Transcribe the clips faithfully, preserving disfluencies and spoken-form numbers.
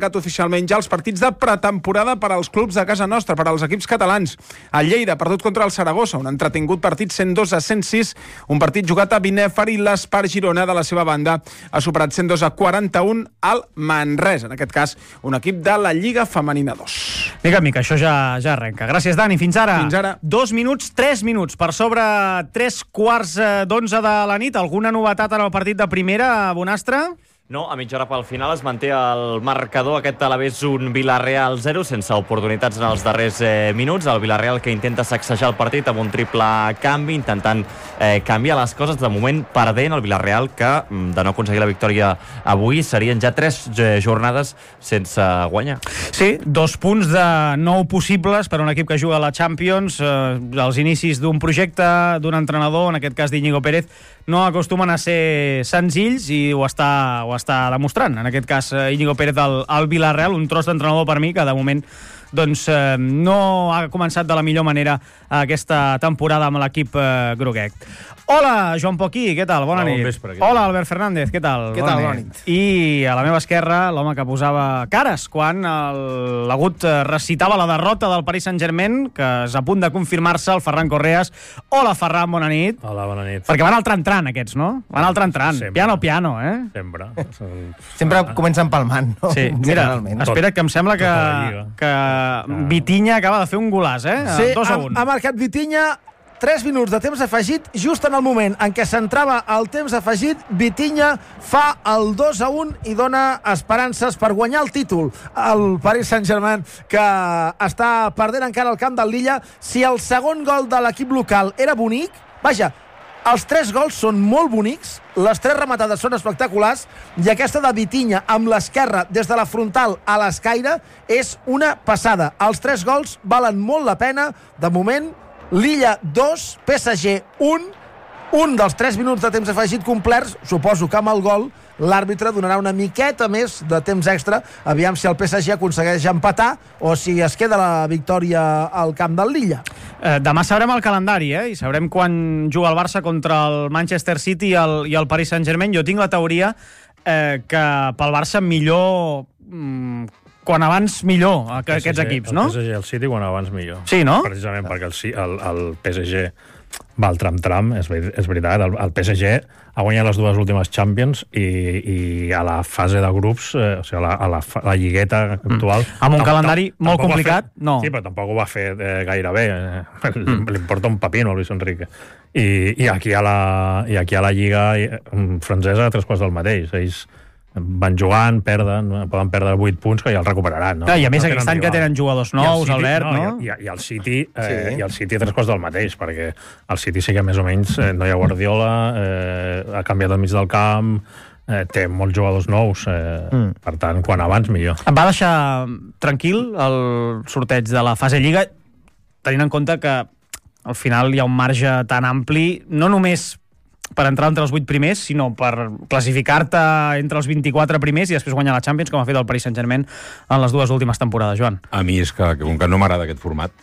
oficialment ja els partits de pretemporada per als clubs de casa nostra, per als equips catalans. El Lleida, perdut contra el Saragossa, un entretingut partit cent dos a cent sis, un partit jugat a Binèfar, i l'Espart Girona, de la seva banda, ha superat cent dos a quaranta-un al Manresa, en aquest cas, un equip de la Lliga Femenina dos. Mica en mica, això ja, ja arrenca. Gràcies, Dani. Fins ara. Fins ara. Dos minuts, tres minuts, per sobre tres quarts d'onze de la nit. Alguna novetat en el partit de primera, Bonastre? No, a mitja hora pel final es manté el marcador. Aquest Alavés un Villarreal zero, sense oportunitats en els darrers eh, minuts. El Villarreal que intenta sacsejar el partit amb un triple canvi, intentant eh, canviar les coses. De moment perdent el Villarreal, que de no aconseguir la victòria avui serien ja tres eh, jornades sense guanyar. Sí, dos punts de nou possibles per a un equip que juga a la Champions. Eh, els inicis d'un projecte, d'un entrenador, en aquest cas d'Iñigo Pérez, no acostumen a ser senzills, i ho està, ho està demostrant. En aquest cas, Iñigo Pérez al, al Villarreal, un tros d'entrenador per mi que de moment doncs, eh, no ha començat de la millor manera aquesta temporada amb l'equip eh, groguenc. Hola, Joan Poquí, què tal? Bona Hola, nit. bon vespre, Hola, Albert Fernández, què tal? Què tal? Bona nit. I a la meva esquerra, l'home que posava cares quan el- l'Agut eh, recitava la derrota del Paris Saint-Germain, que és a punt de confirmar-se, el Ferran Correas. Hola, Ferran, bona nit. Hola, bona nit. Perquè van al tran-tran, aquests, no? Van al tran-tran. Sempre. Piano, piano, eh? Sempre. Sempre comencen palmant, no? Sí, mira, Generalment. espera, que em sembla que, Tota la lliga. que Vitinha acaba de fer un golaç, eh? Sí, dos a ha, un. ha marcat Vitinha. tres minuts de temps afegit, just en el moment en què s'entrava el temps afegit. Vitinha fa el dos a un i dona esperances per guanyar el títol al Paris Saint-Germain, que està perdent encara el camp del Lilla. Si el segon gol de l'equip local era bonic, vaja, els tres gols són molt bonics, les tres rematades són espectaculars, i aquesta de Vitinha amb l'esquerra des de la frontal a l'escaire és una passada. Els tres gols valen molt la pena. De moment, Lilla dos, P S G un, un dels tres minuts de temps afegit complerts. Suposo que amb el gol l'àrbitre donarà una miqueta més de temps extra, aviam si el P S G aconsegueix empatar o si es queda la victòria al camp del Lilla. Eh, demà sabrem el calendari, eh? I sabrem quan juga el Barça contra el Manchester City i el, i el Paris Saint-Germain. Jo tinc la teoria eh, que pel Barça millor... Mm, quan abans millor, que aquests equips, no? El P S G i el City quan abans millor. Sí, no? Precisament perquè el, Ci- el, el P S G va al tram-tram, és, ver- és veritat. El, el P S G ha guanyat les dues últimes Champions i, i a la fase de grups, eh, o sigui, a la, a la, fa- la lligueta actual... Mm. Amb un tam- calendari tam- molt tampoc ho ha complicat, fet- no. Sí, però tampoc ho va fer eh, gaire bé. Eh, mm. Li importa un pepino, Luis Enrique. I, i, aquí a la, I aquí a la Lliga eh, francesa tres quarts del mateix. Ells van jugant, perden, poden perdre vuit punts, que ja els recuperaran. No? Clar, i a més no aquest any que rival. tenen jugadors I el nous, City- Albert, no? I, i, i el City, eh, Sí. i el City tres quarts del mateix, perquè el City sí que més o menys eh, no hi ha Guardiola, eh, ha canviat al mig del camp, eh, té molts jugadors nous, eh, mm. per tant, quan abans millor. Em va deixar tranquil el sorteig de la fase Lliga, tenint en compte que al final hi ha un marge tan ampli, no només per entrar entre els vuit primers, sinó per classificar-te entre els vint-i-quatre primers i després guanyar la Champions, com ha fet el Paris Saint-Germain en les dues últimes temporades, Joan. A mi és que, que com que no m'agrada aquest format,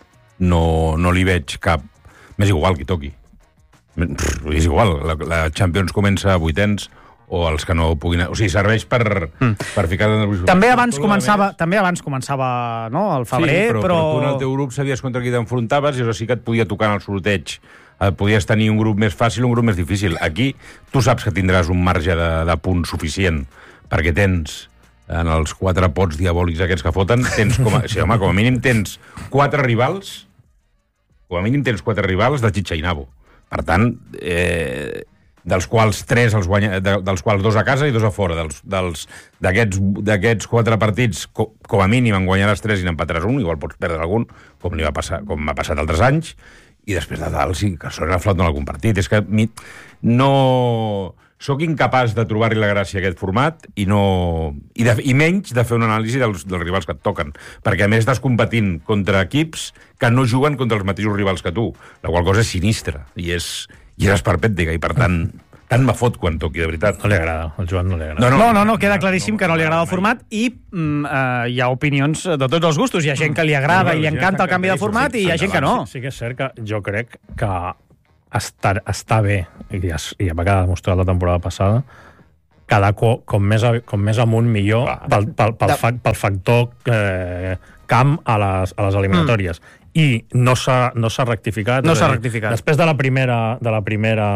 no, no li veig cap... M'és igual qui toqui. Pff, és igual, la, la Champions comença a vuitens, o els que no puguin... O sigui, serveix per, mm. per ficar... També abans començava, també abans començava, no?, el febrer, sí, però, però... però tu en el teu grup sabies contra qui t'enfrontaves i això sí que et podia tocar en el sorteig. Eh, podies tenir un grup més fàcil o un grup més difícil. Aquí tu saps que tindràs un marge de, de punt suficient, perquè tens en els quatre pots diabòlics aquests que foten, tens com a, sí, home, com a mínim tens quatre rivals, com a mínim tens quatre rivals de Chicha i Nabo. Per tant, eh, dels quals tres els guanya, de, dels quals dos a casa i dos a fora. Dels, dels, d'aquests, d'aquests quatre partits, co, com a mínim en guanyaràs tres i n'empataràs un, igual pots perdre algun, com li va passar, com m'ha passat altres anys, i després de dalt sí que sona la flauta en algun partit. És que mi, no... Soc incapaç de trobar-hi la gràcia a aquest format i, no, i, de, i menys de fer una anàlisi dels, dels rivals que et toquen. Perquè a més estàs competint contra equips que no juguen contra els mateixos rivals que tu, la qual cosa és sinistra i és, i és esperpèntica i per tant, tant me fot quan toqui, de veritat. No li agrada, al Joan no li agrada. No, no, no, no queda claríssim que no li agrada el format i mm, eh, hi ha opinions de tots els gustos. Hi ha gent que li agrada i li encanta el canvi de format i hi ha gent que no. Sí, sí que és cert que jo crec que Està, està bé, i ja, i ja va quedar demostrat la temporada passada, cada co, com, més, com més amunt millor pel, pel, pel, fa, pel factor eh, camp a les, a les eliminatòries. Mm. I no s'ha no s'ha rectificat. No s'ha rectificat. Després de la primera, de la primera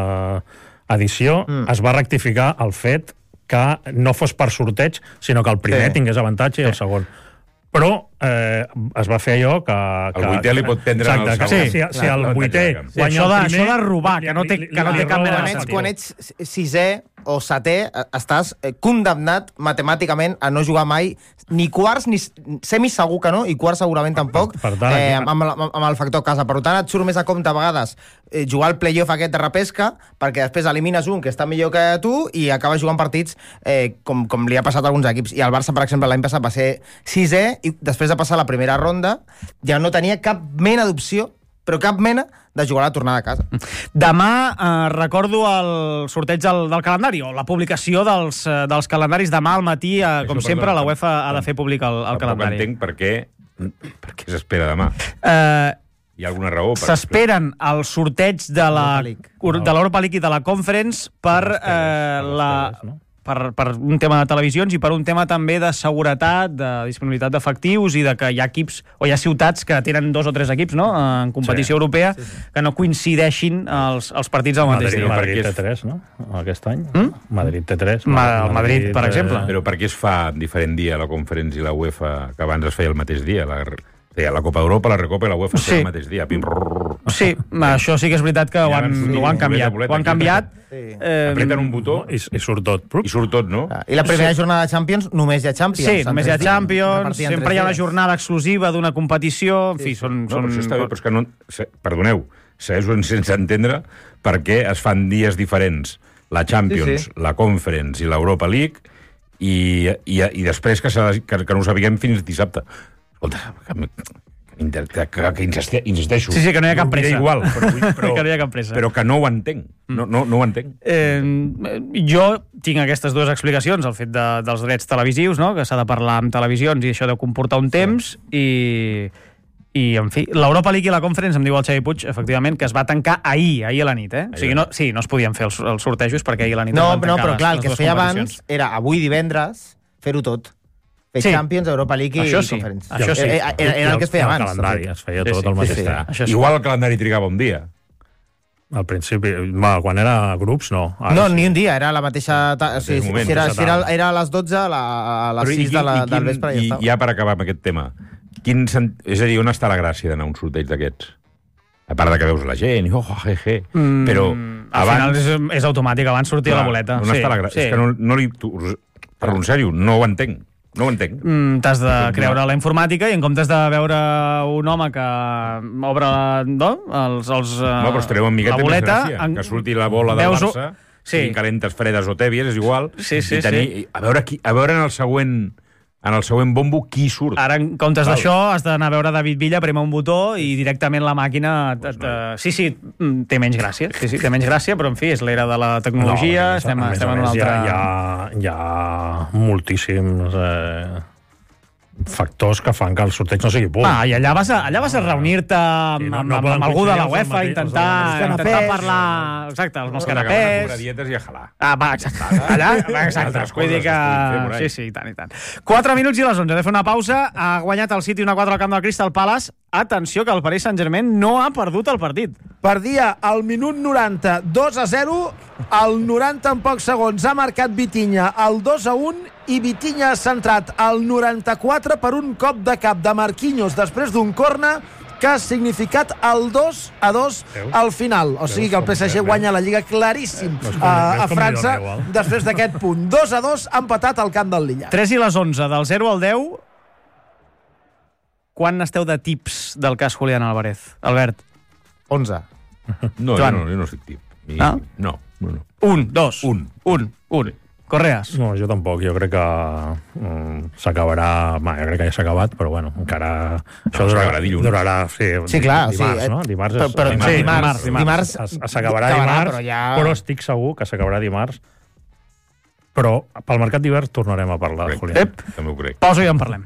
edició mm. es va rectificar el fet que no fos per sorteig, sinó que el primer sí. tingués avantatge i el segon. Però eh, es va fer allò que... que el vuitè li pot prendre en el segon. Sí, si, si el vuitè sí, això, de, això de robar, que no té, que no té cap mena de sentit. Quan ets sisè o setè, estàs condemnat matemàticament a no jugar mai ni quarts, ni semis segur que no, i quarts segurament tampoc, per tant, eh, amb, amb, amb el factor casa. Per tant, et surt més a compte a vegades eh, jugar al play-off aquest de repesca, perquè després elimines un que està millor que tu i acabes jugant partits eh, com, com li ha passat a alguns equips. I el Barça, per exemple, l'any passat va ser sisè i després de passar la primera ronda ja no tenia cap mena d'opció, però cap mena de jugar a la tornada a casa. Demà eh, recordo el sorteig del, del calendari, o la publicació dels, eh, dels calendaris demà al matí, eh, com Això, sempre, perdó, la UEFA ha de fer públic el, el calendari. Tampoc entenc per què, per què s'espera demà. Eh, Hi ha alguna raó? Per... S'esperen el sorteig de la de l'Europa League i de la Conference per eh, la... Per, per un tema de televisions i per un tema també de seguretat, de disponibilitat d'efectius i de que hi ha equips, o hi ha ciutats que tenen dos o tres equips, no?, en competició sí. europea, sí, sí. que no coincideixin els, els partits al mateix dia. Madrid, Madrid té tres, no?, aquest any. Mm? Madrid té tres. Ma el Madrid, per exemple. Però per què es fa en diferent dia la Conference i la UEFA, que abans es feia el mateix dia? La... La Copa d'Europa, la Recopa i la UEFA sí. el mateix dia. Pim, sí, això sí que és veritat que ho han, ho han canviat. Ho han canviat. Sí. Eh, Apreten un botó i, i surt tot. I surt tot, no? I la primera sí. jornada de Champions només hi ha Champions. Sí, només hi ha Champions, sempre hi ha una jornada exclusiva d'una competició, en fi, sí, sí. són... No, són... però està bé, però és que no... Perdoneu, segueixo sense entendre per què es fan dies diferents. La Champions, sí, sí. la Conference i l'Europa League i, i, i després que, que, que no ho sabíem fins dissabte. Escolta, que, que, que insisteixo. Sí, sí, que no hi ha cap pressa. Igual, però, però, que no hi ha cap pressa. Però que no ho entenc. No, no, no ho entenc. Eh, jo tinc aquestes dues explicacions, el fet de, dels drets televisius, no?, que s'ha de parlar amb televisions i això deu comportar un temps, sí. i... I, en fi, l'Europa League i la Conference, em diu el Xavi Puig, efectivament, que es va tancar ahir, ahir a la nit, eh? O sigui, no, sí, no es podien fer els, els sortejos perquè ahir a la nit no, es van tancar no, però clar, les, el que es feia abans era avui divendres fer-ho tot. Fer sí. Champions, Europa League i, això sí. i Conference. Això sí. Era, era, era el que es feia abans. El calendari, es feia tot sí, sí. el mateix sí, sí. dia. Sí. Igual el calendari trigava un dia. Al principi, bueno, quan era grups, no. Ara no, sí. ni un dia, era la mateixa... Ta... Sí, sí, moment, si era, si era, era a les dotze, a, la, a les sis de la, quin, del vespre i, ja estava. I ja per acabar amb aquest tema, quin sent... és a dir, on està la gràcia d'anar a un sorteig d'aquests? A part de que veus la gent, i oh, je, je. Mm, però al abans... final és, és automàtic, abans sortia clar, la boleta. On sí, està la gràcia? sí. És que no, no li... Tu, però en sèrio, no ho entenc. No ho entenc. Mm, T'has de creure la informàtica i en comptes de veure un home que obre no? els, els, no, però estareu en la boleta... En... Que surti la bola del veus... Barça, sí. siguin calentes, fredes o tèbies, és igual. Sí, sí, i tenir... sí. A veure, qui... a veure en el següent... en el següent bombo qui surt. Ara, en comptes d'això, has d'anar a veure David Villa, prema un botó i directament la màquina... Pues no. Sí, sí, té menys gràcia. Sí, sí, té menys gràcia, però en fi, és l'era de la tecnologia, no, estem, més, estem en una altra... Hi ha, hi ha moltíssims... Eh... factors que fan que el sorteig no sigui públic. Ah, i allà vas a, allà vas a reunir-te amb, sí, no, no amb, amb algú de la UEFA, intentar, intentar parlar... Exacte, els meus canapés... dietes i a jalar. Ah, va, exacte. Allà, va, exacte. Vull dir que... Sí, sí, i tant, i tant. quatre minuts i les onze. De fer una pausa. Ha guanyat el City una quatre al camp del Crystal Palace. Atenció, que el Paris Saint-Germain no ha perdut el partit. Perdia al minut noranta, dos a zero. Al noranta en pocs segons ha marcat Vitinha el dos a un i Vitinha ha centrat al noranta-quatre per un cop de cap de Marquinhos després d'un corna que ha significat el dos a dos al final. O sigui que el P S G guanya la Lliga claríssim a, a França després d'aquest punt. dos a dos empatat al camp del Lilla. tres i les onze, del zero al deu. Quan esteu de tips del cas Julián Álvarez? Albert? onze. No, jo no, jo no estic tip. I... Ah? No, no, no. Un, dos. Un. Un, un. Correas. No, jo tampoc. Jo crec que um, s'acabarà... Jo crec que ja s'ha acabat, però bueno, encara... Això no, durarà, dilluns. durarà sí, sí, clar, dimarts, sí, no? Dimarts però, és... però, dimarts, sí, dimarts, dimarts. dimarts s'acabarà dimarts, però, ja... però estic segur que s'acabarà dimarts. Però pel mercat d'hivern tornarem a parlar de Julián. Ep. També ho crec. Pausa i en parlem.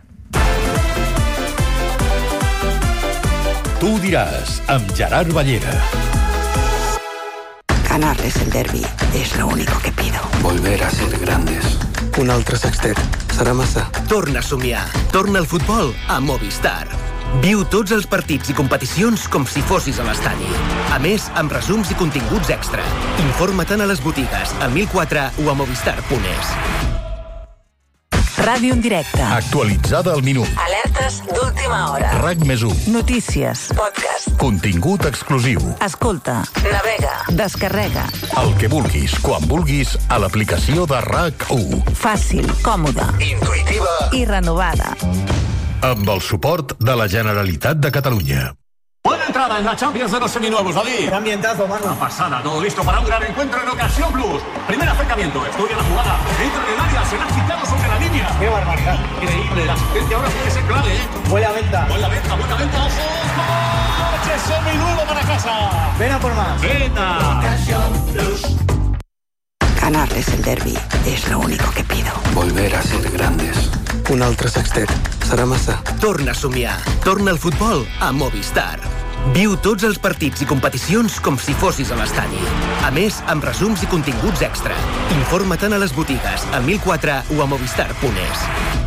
Tu diràs, amb Gerard Ballera. Ganarles el derbi es lo único que pido. Volver a ser grandes. Un altre sextet. Serà massa. Torna a somiar. Torna al futbol a Movistar. Viu tots els partits i competicions com si fossis a l'estadi. A més, amb resums i continguts extra. Informa-te'n a les botigues, al mil quatre o a movistar punt es. Ràdio en directe. Actualitzada al minut. Alertes d'última hora. RAC més u. Notícies. Podcast. Contingut exclusiu. Escolta, navega, descarrega. El que vulguis, quan vulguis, a l'aplicació de RAC u. Fàcil, còmoda, intuïtiva i renovada. Amb el suport de la Generalitat de Catalunya. Buena entrada en la Champions de los seminuevos, David. Qué ambientazo, mano. La pasada, todo listo para un gran encuentro en Ocasión Plus. Primer acercamiento, estudia la jugada, entra en el área, se la ha quitado sobre la línea. Qué barbaridad. Increíble, la asistencia ahora puede ser clave, ¿eh? Buena venta. Buena venta, buena venta, ojo. ¡Coche seminuevo para casa! Ven a por más. ¡Venta! Ocasión Plus. Ganarles el derbi es lo único que pido. Volver a ser grandes. Un altre sextet. Serà massa. Torna a somiar. Torna al futbol a Movistar. Viu tots els partits i competicions com si fossis a l'estadi. A més, amb resums i continguts extra. Informa-te'n a les botigues, al mil quatre o a movistar punt es.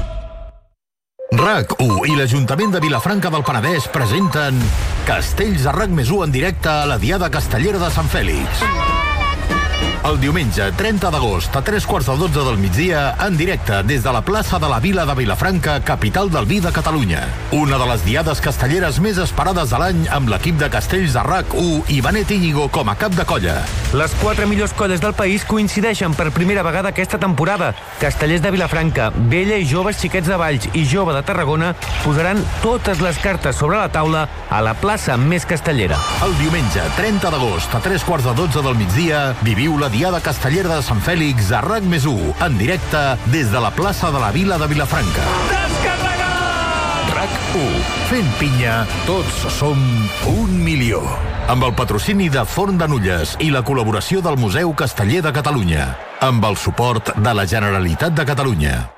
RAC u i l'Ajuntament de Vilafranca del Penedès presenten Castells a RAC més u en directe a la Diada Castellera de Sant Fèlix. El diumenge trenta d'agost a tres quarts de dotze del migdia, en directe des de la plaça de la Vila de Vilafranca, capital del vi de Catalunya. Una de les diades castelleres més esperades de l'any amb l'equip de castells de RAC u i Benet Íñigo com a cap de colla. Les quatre millors colles del país coincideixen per primera vegada aquesta temporada. Castellers de Vilafranca, Vella i Joves Xiquets de Valls i Jove de Tarragona posaran totes les cartes sobre la taula a la plaça més castellera. El diumenge trenta d'agost a tres quarts de dotze del migdia, viviu la Diada Castellera de Sant Fèlix a RAC més u, en directe des de la plaça de la Vila de Vilafranca. RAC u. Fent pinya, tots som un milió. Amb el patrocini de Forn de Nulles i la col·laboració del Museu Casteller de Catalunya. Amb el suport de la Generalitat de Catalunya.